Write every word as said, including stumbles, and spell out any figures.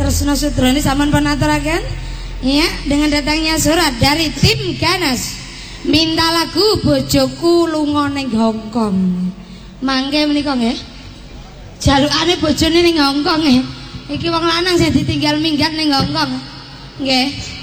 Tresno Sutroni sampun penaturaken ya dengan datangnya surat dari tim Ganas minta lagu bojoku lunga ning Hongkong. Mangke menika nggih. Jalukane bojone ning Hongkong nggih. Iki wong lanang sing ditinggal minggat ning Hongkong. Nggih.